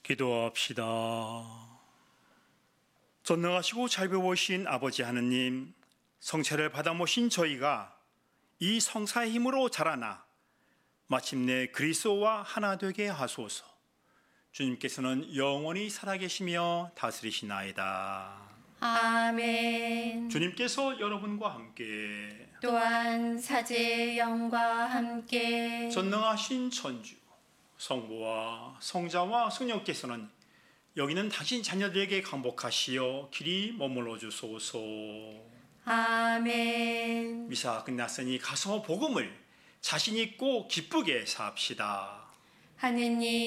기도합시다. 전능하시고 잘 배우신 아버지 하느님, 성체를 받아 모신 저희가 이 성사의 힘으로 자라나 마침내 그리스도와 하나 되게 하소서. 주님께서는 영원히 살아계시며 다스리시나이다. 아멘. 주님께서 여러분과 함께 또한 사제의 영과 함께 전능하신 천주 성부와 성자와 성령께서는 여기는 당신 자녀들에게 강복하시어 길이 머물러 주소서. 아멘. 미사 끝났으니 가서 복음을 자신 있고 기쁘게 삽시다. 하느님